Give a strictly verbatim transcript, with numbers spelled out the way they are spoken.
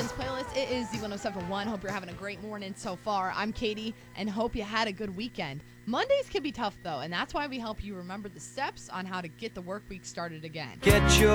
Monday's playlist. It is Z one oh seven point one. Hope you're having a great morning so far. I'm Katie, and hope you had a good weekend. Mondays can be tough, though, and that's why we help you remember the steps on how to get the work week started again. Get your